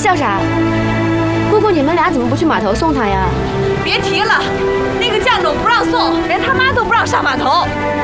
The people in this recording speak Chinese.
叫啥？姑姑，你们俩怎么不去码头送他呀？ 别提了，那个犟种不让送，连他妈都不让上码头。